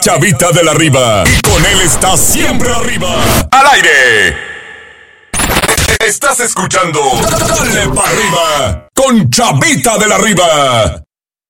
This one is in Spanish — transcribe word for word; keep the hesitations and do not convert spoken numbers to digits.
Chavita de la Riva. Y con él está siempre arriba. ¡Al aire! Estás escuchando Dale pa' Arriba con Chavita de la Riva.